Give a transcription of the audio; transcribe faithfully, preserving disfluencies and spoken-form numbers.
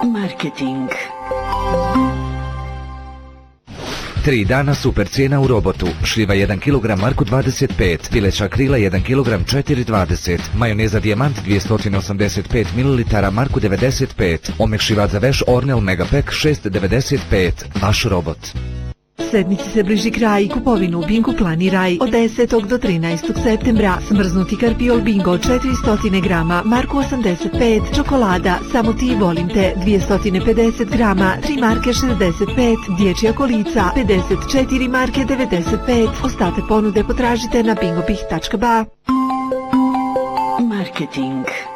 Marketing. Tri dana super cijena u Robotu. Šljiva jedan kilogram Marku dvadeset pet, pileća krila jedan kilogram četiri dvadeset, majoneza Dijamant dvjesto osamdeset pet mililitara Marku devedeset pet, omekšivač za veš Ornel Megapack šest devedeset pet. Vaš Robot. Sedmici se bliži kraj, kupovinu u Bingu planiraj od desetog do trinaestog septembra. Smrznuti karpiol Bingo četiristo grama, Marku osamdeset pet, čokolada Samo ti volim te dvjesto pedeset grama, tri marke šezdeset pet, dječja kolica pedeset četiri marke devedeset pet. Ostatak ponude potražite na bingobih tačka ba. Marketing.